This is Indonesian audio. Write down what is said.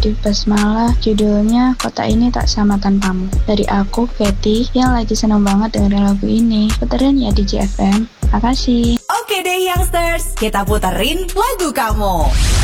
di Basmalah, judulnya Kota Ini Tak Sama Tanpamu. Dari aku, Katy, yang lagi seneng banget dengerin lagu ini. Puterin ya di JFM. Makasih. Oke deh youngsters, kita puterin lagu kamu.